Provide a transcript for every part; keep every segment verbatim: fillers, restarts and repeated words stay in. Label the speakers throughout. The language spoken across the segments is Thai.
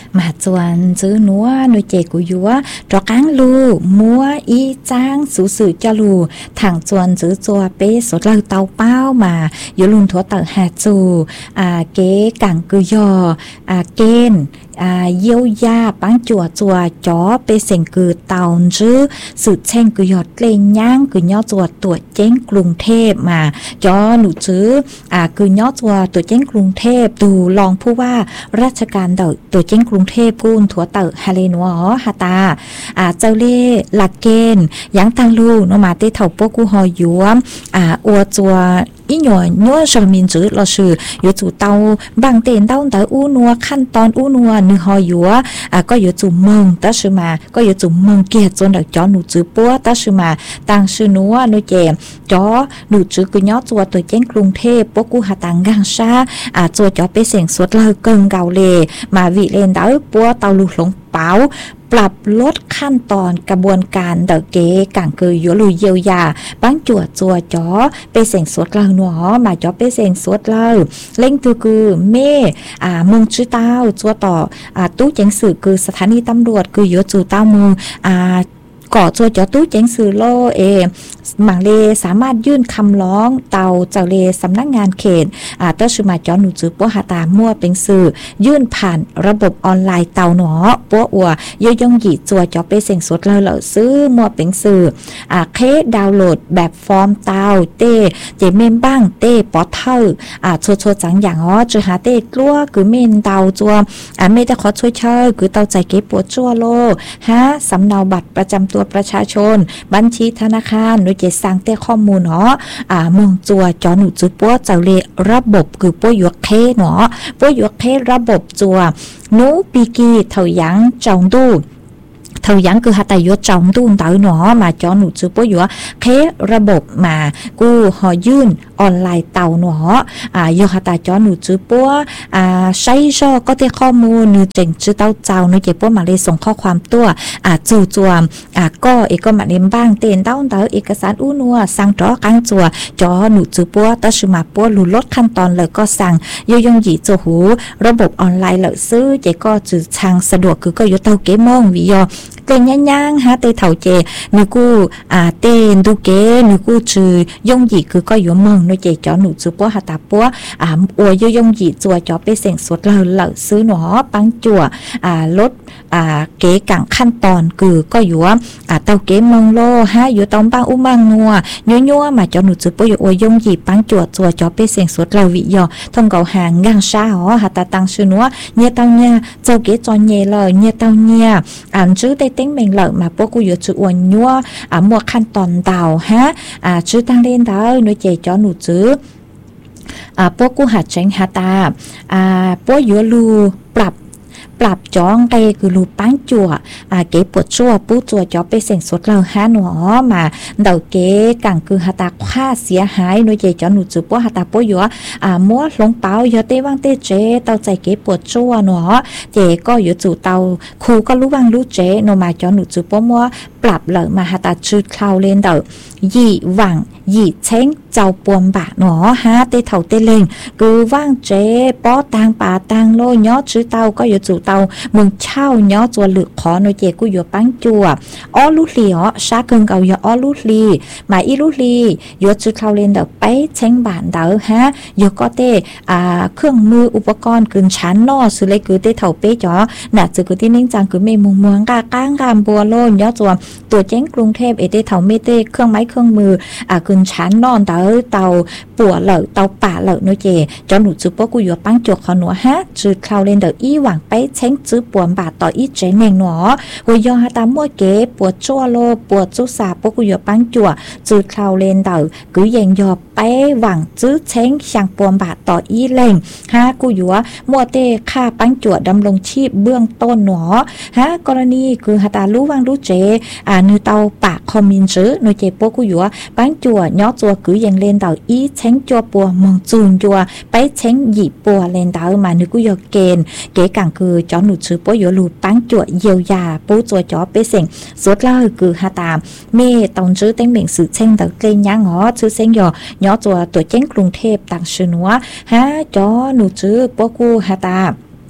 Speaker 1: มาจวนจื้อนัวหน่วยเจกุยัวจอก้างลูมัวอีจ้างสูสื่อจะลูทางจวนจื้อจัวเป้สดเลยเตาเป้ามาอยู่ลุนทัวเตอหาจูอ่าเก๋กังกุยออ่าเกณฑ์อ่าเยียวยาปังจัวจัวจ๋อเปเสงกือเตาจื้อสืบเช่งกุยอดเกลงย่างกุยอจัวตัวเจ้งกรุงเทพมาจ๋อหนูจื้ออ่ากุยอจัวตัวเจ้งกรุงเทพดูลองผู้ว่าราชการเดอตัวเจ้งกรุงเทพกูนถัวเตอฮาเลนัวฮาตาอ่าเจ้าเล่หลักเกณฑ์ยังตังลูนมาเตเถาปกูหอยัวอ่าอัวจัวอีหน่วยนัวชนมินจื้อเราชื่ออยู่จู่เตาบางเต็นเต้าแต่อู้นัวขั้นตอนอู้นัวนึกหอยัวอ่าก็อยู่จู่เมืองตั้งชื่อมาก็อยู่จู่เมืองเกียรติจนเด็กจ้อหนูจื้อปัวตั้งชื่อมาตั้งชื่อนัวหนูเจมจ้อหนูจื้อกุญยอจัวตัวเจ้งกรุงเทพปกูหาตังกังชาอ่าจัวจ้อไปเสียงสวดเลยเกิงเกาเลมาวิเลนเต้าปัวเตาลูกหลงเป๋าปรับลดขั้นตอนกระบวนการเดเก๋กังเกยยุลุเยียวยาบังจั่วจัวจ๋อไปเสียงสวดเราหนัวมาจ๋อไปเสียงสวดเราเล่งตัวคือเม่อ่าเมืองชื่อเต้าจัวต่ออ่าตู้เจงสื่อคือสถานีตำรวจคือยุจู่เต้าเมืองอ่าก่อจัวจ๋อตู้เจงสื่อโลเอหมังเลสามารถยื่นคำร้องเตาเจ้าเลสำนักงานเขตอ่าเต้าชื่อมาจ๋อหนูจื้อปัวหาตามั่วเป็นสื่อยื่นผ่านระบบออนไลน์เตาหนอปัวอัวยยงหยีจัวจ๋อไปเสียงสดเลยเหล่าซื้อมั่วเป็นสื่ออ่าเคสดาวน์โหลดแบบฟอร์มเตาเต้เจเมมบ้างเต้ปอเทอร์อ่าโชโชจังอย่างอ๋อจะหาเต้กลัวคือเมนเตาจัวอ่าไม่ได้ขอช่วยเชยคือเตาใจเก็บปวดจั่วโลฮะสำเนาบัตรประจำตัวประชาชนบัญชีธนาคารโดยเจสร้างเต้ข้อมูลเนาะอ่าเมืองจัวจอหนูจื้อปัวเจ้าเลระบบคือปัวหยวกเคเนาะปัวหยวกเคระบบจัวนูปีกีเถายังจองดูเท่ายังคือหาแต่ยศจองตู้เต๋อหนอมาจอหนูจื้อปัวอยู่เคระบบมากูหอยื่นออนไลน์เตาหนออ่ายหาแต่จอหนูจื้อปัวอ่าใช้ช่อก็ได้ข้อมูลนึเจ๋งจื้อเต้าเจ้านึเจ็บปัวมาเลยส่งข้อความตัวอ่าจู่จวมอ่าก็เอกก็มาเล่มบ้างเต้นเต้าเต๋อเอกสารอู้นัวสั่งจอกังจัวจอหนูจื้อปัวตะชื่อมาปัวหลุลดขั้นตอนเลยก็สั่งยยงหยีโจหูระบบออนไลน์เลยซื้อเจก็จื้อทางสะดวกคือก็อยู่เต้าเก๋มองวิยอเกยย่างๆฮะเตเถาเจนึกูอ่าเต้นดูเกนึกูจือยงหยีคือก็อยู่เมืองนึเจจอหนูจื้อปัวหาตาปัวอ่าอวยยงหยีจัวจอไปเสียงสดเลยเหล่าซื้อหนอปังจั่วอ่าลดอ่าเก๋กังขั้นตอนคือก็อยู่อ่าเต้าเก๋เมืองโลฮะอยู่ตองปังอุมังนัวยัวๆมาจอหนูจื้อปัวอยู่อวยยงหยีปังจั่วจัวจอไปเสียงสดเราวิยอท่องเกาหางงังชาอ๋อหาตาตังชื่อนัวเนี่ยเต้าเนี่ยเจ้าเก๋จอนเย่เลยเนี่ยเต้าเนี่ยอ่านจื้อได้เต็งเมงเหล่ามาพวกกูอยู่จื้ออวนยัวอ่ามัวขั้นตอนดาวฮะอ่าจื้อตั้งเล่นดาวหนูเจจอหนูจื้ออ่าพวกกูหัดเจงหาตาอ่าพวกอยู่ลูปรับปรับจ้องเตคือรูปังจั่วอ่าเก๋ปวดชั่วปู้จั่วจ่อไปเสียงสดเราฮะหนูมาเดาเก๋กังคือหาตาค่าเสียหายหนูเจจอหนูจื้อปัวหาตาปัวอยู่อ่ามัวหลงเปล่ายอเต้ว่างเต้เจเตาใจเก๋ปวดชั่วหนูเจก็อยู่จู่เตาครูก็รู้ว่างรู้เจโนมาจอหนูจื้อปัวมัวปรับเลยมาหาตาจืดคลาวเล่นเดายี่หวังยี่เช้งเจ้าปวมบะหนอฮะเต้เถาเต้เล่งคือว่างเจป้อตางป่าตางโลย้อจื้อเตาก็อยู่จู่เตามึงเช่าย้อจัวหลึกขอหนูเจกูอยู่ปังจัวอ้อลูลีอ๋อชาเกิงเกาอยู่อ้อลูลีมาอีลูลีอยู่จื้อคลาวเล่นเดาไปเช้งบานเดาฮะอยู่ก็เต้อ่าเครื่องมืออุปกรณ์กึ่งชั้นนอสุเลยคือเต้เถาเป้จ๋อหน่ะจื้อคือที่นิ่งจังคือเมมุงเมืองกาก้างกามบัวโลนย้อจัวตัวเจ้งกรุงเทพเอเต้เถาเมเต้เครื่องไม้เครื่องมืออ่ากึ่งชั้นนอนเตาเตาปัวเหล่าเตาป่าเหล่าหนูเจจอหนูจื้อปัวกูอยู่ปังจัวขอหนูฮะจื้อคลาวเล่นเดาอีหวังไปเช้งจื้อปวมบาดต่ออีเจเนงหนอหัวยอหาตามัวเก๋ปวดจั่วโลปวดจุสาปกูอยู่ปังจั่วจืดคลาวเลนเดอกือเยงยอไปหวังจื้อเช้งช่างปวมบาดต่ออีเล่งฮะกูอยู่มัวเต้ค่าปังจั่วดำรงชีพเบื้องต้นหนอฮะกรณีคือหาตารู้วังรู้เจอ่านือเตาปากคอมมินจื้อหนูเจปกูอยู่ปังจั่วย้อจั่วกือเยงเลนเดออีเช้งจั่วปัวมองจูนจั่วไปเช้งหยีปัวเลนเดอมานึกกูอยู่เกณฑ์เก๋กังคือจอหนูชื่อปัวอยู่ลูปังจั่วเยียวยาปูจั่วจ่อไปเสียงสดล่าคือหาตาเมตองจื้อเต็งเบ่งสื่อเช่งตะเกยย่างอ๋อชื่อเสียงย่อย่อจั่วตัวเจ้งกรุงเทพต่างชื่อนัวฮะจ่อหนูจื้อปัวกูหาตา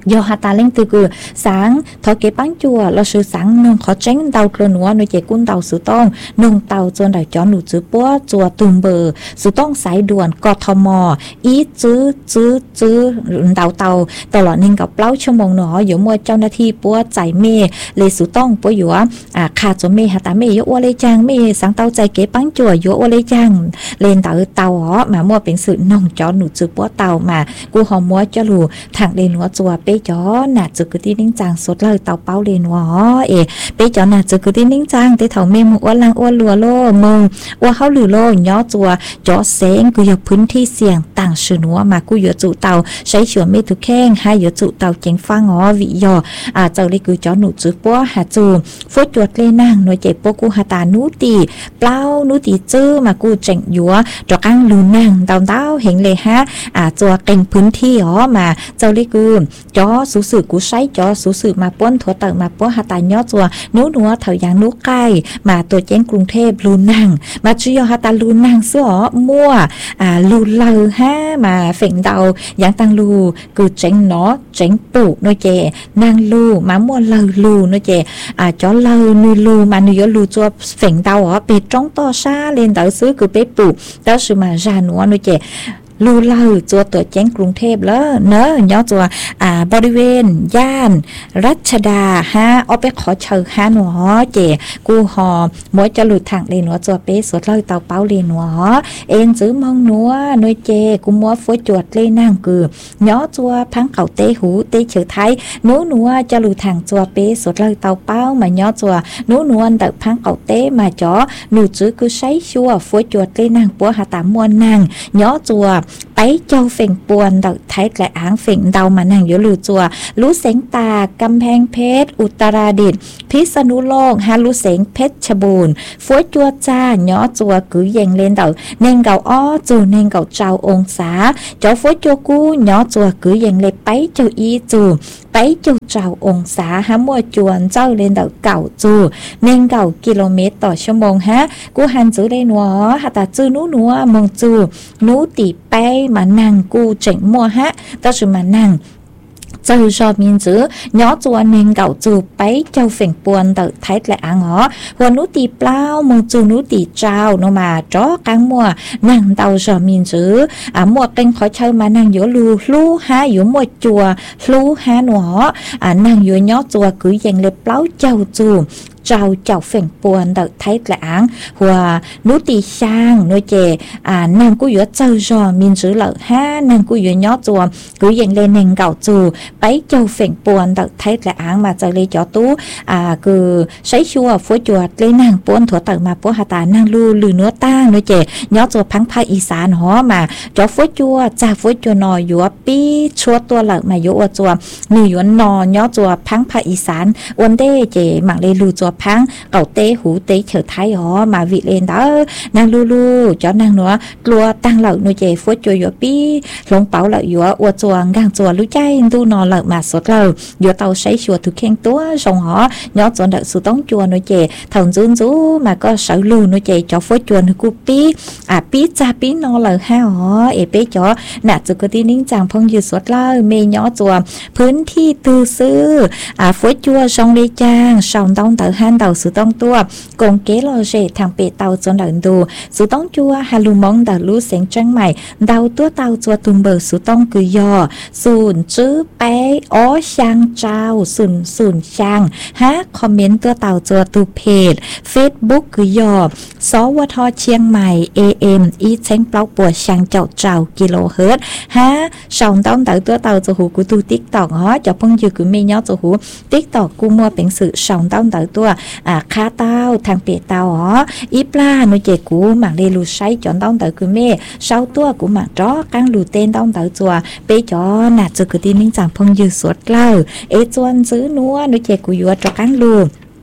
Speaker 1: do hạt ta lên từ cửa sáng thọ kế bán chùa là sự sáng nông khó tránh tàu cơ núa nơi chạy quân tàu sự tông nông tàu cho đại chó nụ chữ búa chùa tùm bờ sự tông sảiด่วนcọt thò mò ý chữ chữ chữ tàu tàu tàu là nên gặp áo cho mong nóอยู่มวยเจ้าหน้าที่ปัวใจเมเลยสุต้องปัวอยู่อ่าขาดจนเมหาตาเมยอวเลยจังเมสังเตาใจเก๋ปังจั่วอยู่อวเลยจังเลนเตาเตาอ๋อมามัวเป็นสื่อน้องจอหนูจือปัวเตามากูหอมมัวจะรู้ทางเลนหัวจั่วเป๊จอหน้าจือคือที่นิ่งจังสดเลยเตาเป้าเลนหัวเอเป๊จอหน้าจือคือที่นิ่งจังที่เถาเมมอ้วนลังอ้วนลัวโลมงอ้วนเขาหรือโลย่อจั่วจอเสงกูอยู่พื้นที่เสี่ยงต่างชื่อนัวมากูอยู่จุเตาใช้เฉื่อยเมทุกแข้งให้อยู่จุเตาเจงฟังอ๋อวิยออ่าเจ้าเลยคือจอหนูจือปัวหาจูฟดจวดเลยนั่งหน่วยเจ็บปกูหาตานูตีเปล่านูตีจื้อมากูเจ๋งยัวจอกังลูนั่งดาวดาวเห็นเลยฮะอ่าจัวเก่งพื้นที่อ๋อมาเจ้าเลยคือจอสูสื่อกูใช้จอสูสื่อมาป้นถั่วเติมมาป้นหาตาย่อจัวนู้นัวเถายางนู้ใกล้มาตัวเจ้งกรุงเทพลูนั่งมาชื่อยอหาตาลูนั่งเสื้อมั่วอ่าลูเลอฮะมาเฝ่งดาวยังตังลูคือเจ๋งเนาะเจ๋งปู่หน่วยเจนางลูมามั่วเลอลูหน่วยเจอ่าจอเลอนูลูมาหนูยอลูจัวเฝ่งดาวอ๋อเป็ดจ้องต่อซาเลนเต๋อซื้อคือเป็ดปู่เต๋อซื้อมาจานัวหน่วยเจลูเลอจัวตัวแจ้งกรุงเทพแล้วเนอะย่อจัวอ่าบริเวณย่านรัชดาฮะเอาไปขอเชิญฮะหนูเจกูหอมวยจะหลุดทางเลนัวจัวเป๊สดเลยเตาเป้าเลนัวเอ็นซื้อมองนัวหน่วยเจกูมัวฝอยจวดเลยนั่งคือย่อจัวพังเข่าเตะหูเตะเฉยไทยหนูหนัวจะหลุดทางจัวเป๊สดเลยเตาเป้ามาย่อจัวหนูหนวลเตะพังเข่าเตะมาจ่อหนูซื้อคือใช้ชัวฝอยจวดเลยนั่งปัวหาตามมวนนั่งย่อจัวไปเจ้าเฝ่งปวนดอกไทยและอ่างเฝ่งเดามานั่งอยู่หรือจัวรู้เสียงตากำแพงเพชรอุตรดิตถ์พิษณุโลกฮารู้เสียงเพชรชบูรณ์ฝวยจัวจ้าย่อจัวกือเย่งเล่นเดาเน่งเก่าอ้อจูเน่งเก่าเจ้าองศาเจ้าฝวยจัวกูย่อจัวกือเย่งเลยไปเจ้าอีจูไปเจ้าเจ้าองศาฮะมัวจวนเจ้าเล่นเดาเก่าจูเน่งเก่ากิโลเมตรต่อชั่วโมงฮะกูหันจูได้หนัวหาตาจูนู้นัวมองจูนู้ตีไปมานั่งกูเจ๋งมัวฮะต่อจุมานั่งเจ้าชอบมินจื้อย่อจัวเน่งเก่าจูไปเจ้าเฝ่งปวนเตอไทยและอ่างอ๋อหัวนุตีเปล่ามงจูนุตีเจ้าโนมาจ้อกังมัวนั่งเตาชอบมินจื้ออ่ะมัวเก่งขอเชิญมานั่งอยู่ลูลูฮะอยู่มัวจัวลูฮะหนัวอ่ะนั่งอยู่ย่อจัวกือยังเลยเปล่าเจ้าจูเจ้าเจ้าเฝ่งปวนเตอไทยและอ่างหัวนุตีช่างโนเจอ่ะนั่งกูอยู่เจ้าชอบมินจื้อเหล่าฮะนั่งกูอยู่ย่อจัวกือยังเลยเน่งเก่าจูไปเจ้าเฝ่งปวนเตอไทยและอ่างมาเจอเลยจ่อตู้อ่าคือใช้ชัวฝวยจวดเลยนั่งปวนถั่วเติมมาปัวหาตานั่งลูหรือเนื้อตั้งโนเจย่อจัวพังภาคอีสานหอมาจ่อฝวยจัวจ่าฝวยจัวนออยู่ปีชัวตัวเหล่ามาโยอจัวหนึ่งหยวนนอย่อจัวพังภาคอีสานวันเด้เจหมักเลยลูจัวพังเก่าเตะหูเตะเฉยไทยหอมาวิเลนเด้อนางลูลูจ่อนางหนัวกลัวตั้งเหล่าโนเจฝวยจัวอยู่ปีหลงเป๋าเหล่าอยู่อวดจัวงางจัวรู้ใจดูนอนเหล่ามาสดเราอยู่เตาใช้ชัวถูกแข่งตัวส่งหอย่อจนเด็กสุดต้องจัวโนเจถงจูนจูมาก็ใช้ลูโนเจจ่อฝวยจัวนึกูปีอ่ะปีจ่าปีนอนเหล่าห้าหอเอเป้จ่อหน้าจุกตีนิ่งจังพงอยู่สดเราเมย์ย่อจัวพื้นที่ตื้อซื้ออ่ะฝวยจัวส่งเลยจางส่งต้องเตาหันเตาสุดต้องตัวกงเกลเจทางเปเตาจนเดินดูสุดต้องจัวฮาลูมองเตาลูเสียงจังใหม่เตาตัวเตาจัวตุ่มเบอร์สุดต้องคือย่อศูนย์จื้อไปอ๋อช่างเจ้าศูนย์ศูนย์ช่างฮะคอมเมนต์ตัวเต่าจัวตูเพจ Facebook คือยอสวทเชียงใหม่ เอ เอ็ม อีเช้งเปล่าปัวช่างเจ้าเจ้ากิโลเฮิรตซ์ฮะส่องต้องเต่าตัวเต่าจัวหูกูตูติ๊กตอกอ๋อจะเพิ่งอยู่กูไม่ย่อจัวหูติ๊กตอกกูมัวเป็นสื่อส่องต้องเต่าตัวอ่าคาเต้าทางเปียเต้าอ๋ออีปลาหนูเจกูหมักเลยลูใช้จอนต้องเต่ากูเม่เศร้าตัวกูหมักจ้อกังลูเต้นต้องเต่าจัวไปจ้อหน้าจุกตีนิ่งจังพงยืดสวดเล่าเอจวนซื้อนัวหนูเจกูยัวจอกังลู เ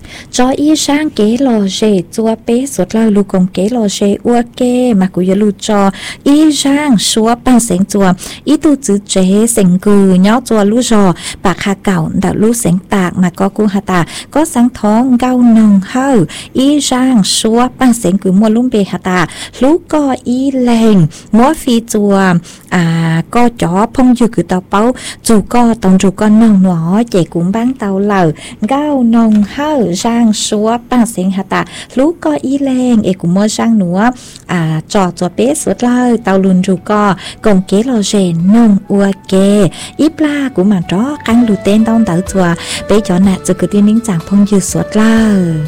Speaker 1: cho y sang kế lò dê chua bé suốt lao lu công kế lò dê ua kê mà cũng như lu cho y sang xua bằng sánh chua y tu chữ chế sánh cừ nhó chua lu rò bạc hà cảo đạo lu sánh tạc mà có cu hà tà có sáng thóng gao nồng hơ y sang xua bằng sánh cừ mua lung bề hà tà lu có y lèn múa phi chua à có chó phong dư cử tàu bao dù có tổng dù con nồng nó chạy cũng bán tàu lờ gao nồng hơ sang xua bằng sánh hà tà lu có y lèn e cũng mua sang nữa à trò chua bé suốt lao tàu luôn dù có công kế lò dê nông ua kê ít la của mà đó căng lù tên tông tàu chùa bé cho nạt cho cứ tiên nín chẳng phong dư suốt lao